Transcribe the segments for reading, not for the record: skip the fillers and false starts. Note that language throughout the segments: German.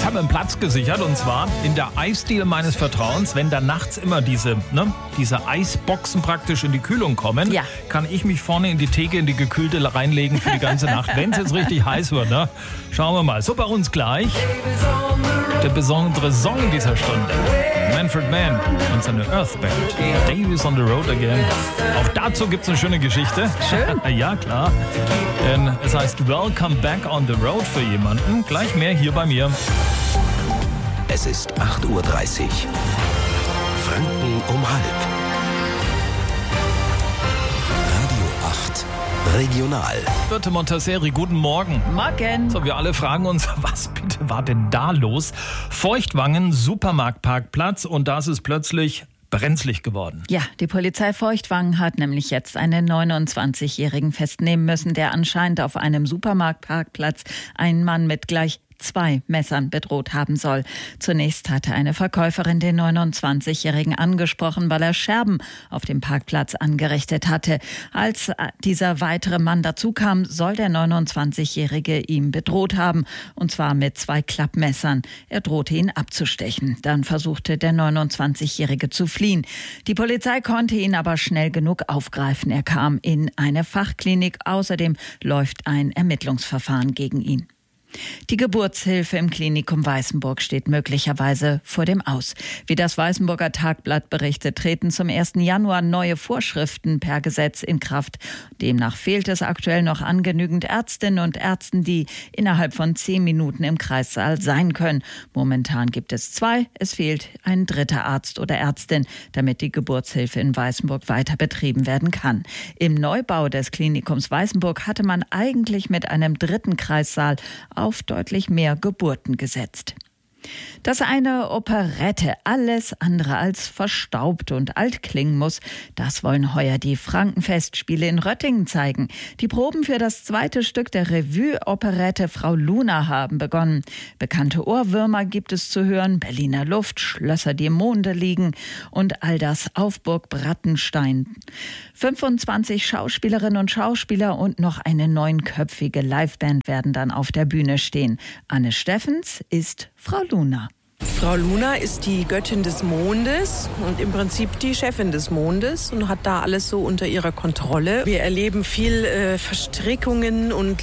Ich habe einen Platz gesichert und zwar in der Eisdiele meines Vertrauens. Wenn da nachts immer diese Eisboxen praktisch in die Kühlung kommen, kann ich mich vorne in die Theke, in die gekühlte reinlegen für die ganze Nacht, wenn es jetzt richtig heiß wird. Ne? Schauen wir mal. So, bei uns gleich der besondere Song dieser Stunde. Manfred Mann und seine Earth Band. Davies on the Road Again. Auch dazu gibt es eine schöne Geschichte. Schön. Ja, klar. Denn es heißt Welcome Back on the Road für jemanden. Gleich mehr hier bei mir. Es ist 8:30 Uhr. Franken um halb. Radio 8 Regional. Birte Montasseri, guten Morgen. Morgen. So, wir alle fragen uns, was bitte war denn da los? Feuchtwangen, Supermarktparkplatz und da ist es plötzlich brenzlig geworden. Ja, die Polizei Feuchtwangen hat nämlich jetzt einen 29-Jährigen festnehmen müssen, der anscheinend auf einem Supermarktparkplatz einen Mann mit gleich 2 Messern bedroht haben soll. Zunächst hatte eine Verkäuferin den 29-Jährigen angesprochen, weil er Scherben auf dem Parkplatz angerichtet hatte. Als dieser weitere Mann dazukam, soll der 29-Jährige ihm bedroht haben, und zwar mit 2 Klappmessern. Er drohte ihn abzustechen. Dann versuchte der 29-Jährige zu fliehen. Die Polizei konnte ihn aber schnell genug aufgreifen. Er kam in eine Fachklinik. Außerdem läuft ein Ermittlungsverfahren gegen ihn. Die Geburtshilfe im Klinikum Weißenburg steht möglicherweise vor dem Aus. Wie das Weißenburger Tagblatt berichtet, treten zum 1. Januar neue Vorschriften per Gesetz in Kraft. Demnach fehlt es aktuell noch an genügend Ärztinnen und Ärzten, die innerhalb von 10 Minuten im Kreissaal sein können. Momentan gibt es 2. Es fehlt ein 3. Arzt oder Ärztin, damit die Geburtshilfe in Weißenburg weiter betrieben werden kann. Im Neubau des Klinikums Weißenburg hatte man eigentlich mit einem 3. Kreissaal auf deutlich mehr Geburten gesetzt. Dass eine Operette alles andere als verstaubt und alt klingen muss, das wollen heuer die Frankenfestspiele in Röttingen zeigen. Die Proben für das 2. Stück der Revue-Operette Frau Luna haben begonnen. Bekannte Ohrwürmer gibt es zu hören, Berliner Luft, Schlösser, die im Monde liegen und all das auf Burg Brattenstein. 25 Schauspielerinnen und Schauspieler und noch eine 9-köpfige Liveband werden dann auf der Bühne stehen. Anne Steffens ist Frau Luna. Frau Luna ist die Göttin des Mondes und im Prinzip die Chefin des Mondes und hat da alles so unter ihrer Kontrolle. Wir erleben viel Verstrickungen und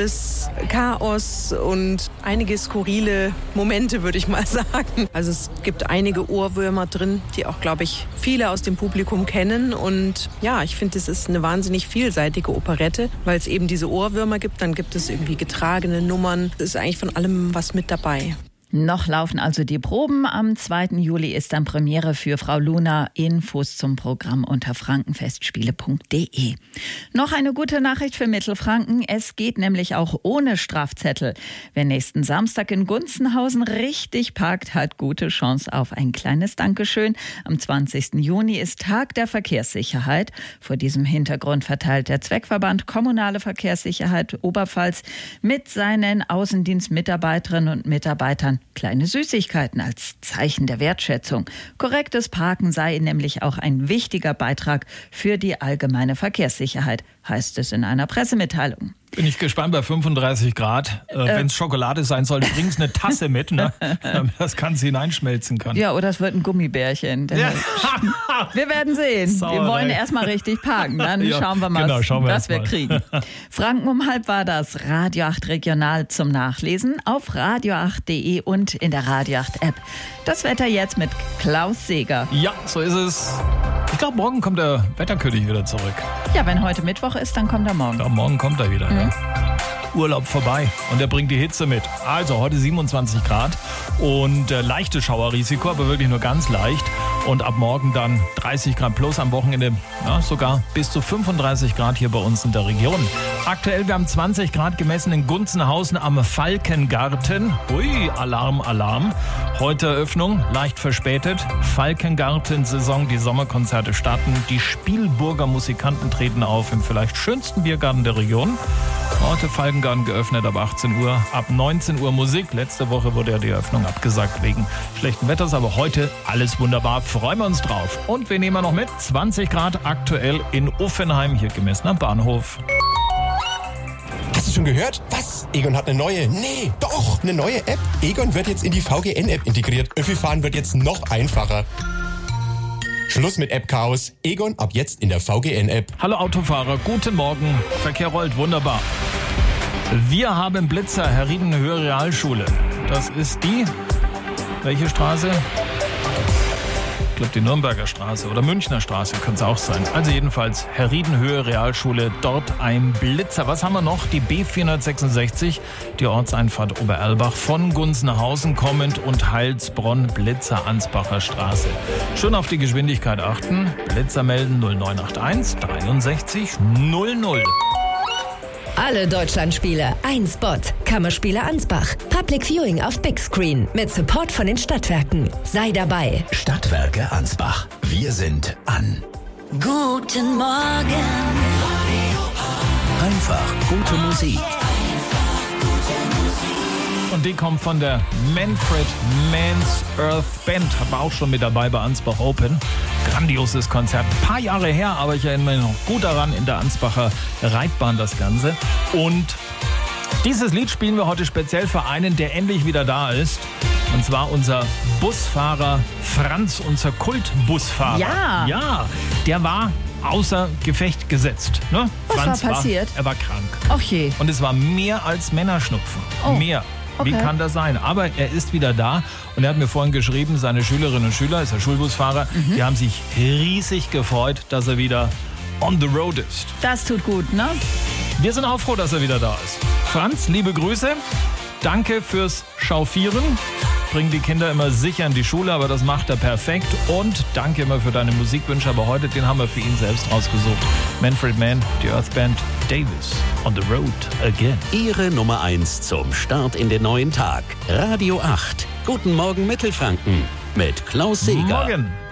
Liebeschaos und einige skurrile Momente, würde ich mal sagen. Also es gibt einige Ohrwürmer drin, die auch, glaube ich, viele aus dem Publikum kennen. Und ja, ich finde, es ist eine wahnsinnig vielseitige Operette, weil es eben diese Ohrwürmer gibt. Dann gibt es irgendwie getragene Nummern. Es ist eigentlich von allem was mit dabei. Noch laufen also die Proben. Am 2. Juli ist dann Premiere für Frau Luna. Infos zum Programm unter frankenfestspiele.de. Noch eine gute Nachricht für Mittelfranken. Es geht nämlich auch ohne Strafzettel. Wer nächsten Samstag in Gunzenhausen richtig parkt, hat gute Chance auf ein kleines Dankeschön. Am 20. Juni ist Tag der Verkehrssicherheit. Vor diesem Hintergrund verteilt der Zweckverband Kommunale Verkehrssicherheit Oberpfalz mit seinen Außendienstmitarbeiterinnen und Mitarbeitern kleine Süßigkeiten als Zeichen der Wertschätzung. Korrektes Parken sei nämlich auch ein wichtiger Beitrag für die allgemeine Verkehrssicherheit, heißt es in einer Pressemitteilung. Bin ich gespannt bei 35 Grad. Wenn es Schokolade sein soll, bringst eine Tasse mit, ne? Damit das Ganze hineinschmelzen kann. Ja, oder es wird ein Gummibärchen. Ja. Wir werden sehen. Sauerei. Wir wollen erstmal richtig parken. Dann schauen wir mal, was wir kriegen. Franken um halb war das Radio 8 Regional zum Nachlesen auf radio8.de und in der Radio 8 App. Das Wetter jetzt mit Klaus Seeger. Ja, so ist es. Ich glaube, morgen kommt der Wetterkönig wieder zurück. Ja, wenn heute Mittwoch ist, dann kommt er morgen. Ja, morgen kommt er wieder. Ja. Urlaub vorbei und er bringt die Hitze mit. Also heute 27 Grad und leichtes Schauerrisiko, aber wirklich nur ganz leicht. Und ab morgen dann 30 Grad plus, am Wochenende sogar bis zu 35 Grad hier bei uns in der Region. Aktuell, wir haben 20 Grad gemessen in Gunzenhausen am Falkengarten. Ui, Alarm, Alarm. Heute Eröffnung, leicht verspätet. Falkengarten-Saison, die Sommerkonzerte starten. Die Spielburger Musikanten treten auf im vielleicht schönsten Biergarten der Region. Heute Falkengarten geöffnet ab 18 Uhr, ab 19 Uhr Musik. Letzte Woche wurde ja die Eröffnung abgesagt wegen schlechten Wetters, aber heute alles wunderbar. Freuen wir uns drauf. Und wir nehmen noch mit 20 Grad aktuell in Uffenheim, hier gemessen am Bahnhof. Hast du schon gehört? Was? Egon hat eine neue App. Egon wird jetzt in die VGN-App integriert. Öffi-Fahren wird jetzt noch einfacher. Schluss mit App-Chaos. Egon ab jetzt in der VGN-App. Hallo Autofahrer, guten Morgen. Verkehr rollt, wunderbar. Wir haben Blitzer, Herriedenhöhe Realschule. Das ist die, welche Straße? Ich glaube die Nürnberger Straße oder Münchner Straße könnte es auch sein. Also jedenfalls Herriedenhöhe Realschule, dort ein Blitzer. Was haben wir noch? Die B466, die Ortseinfahrt Obererlbach von Gunzenhausen kommend und Heilsbronn, Blitzer Ansbacher Straße. Schön auf die Geschwindigkeit achten. Blitzer melden 0981 63 00. Alle Deutschlandspiele, ein Spot. Kammerspiele Ansbach. Public Viewing auf Big Screen mit Support von den Stadtwerken. Sei dabei. Stadtwerke Ansbach. Wir sind an. Guten Morgen. Einfach gute Musik. Und die kommt von der Manfred Mann's Earth Band. War auch schon mit dabei bei Ansbach Open. Grandioses Konzert. Ein paar Jahre her, aber ich erinnere mich noch gut daran, in der Ansbacher Reitbahn das Ganze. Und dieses Lied spielen wir heute speziell für einen, der endlich wieder da ist. Und zwar unser Busfahrer Franz, unser Kultbusfahrer. Ja, der war außer Gefecht gesetzt. Ne? Was Franz war passiert? Er war krank. Ach je. Und es war mehr als Männerschnupfen. Oh. Mehr. Wie Okay. kann das sein? Aber er ist wieder da und er hat mir vorhin geschrieben, seine Schülerinnen und Schüler, ist der Schulbusfahrer, die haben sich riesig gefreut, dass er wieder on the road ist. Das tut gut, ne? Wir sind auch froh, dass er wieder da ist. Franz, liebe Grüße. Danke fürs Chauffieren. Bringt die Kinder immer sicher in die Schule, aber das macht er perfekt. Und danke immer für deine Musikwünsche, aber heute, den haben wir für ihn selbst rausgesucht. Manfred Mann, die Earth Band, Davis, on the road again. Ihre Nummer 1 zum Start in den neuen Tag. Radio 8. Guten Morgen Mittelfranken mit Klaus Seeger. Morgen.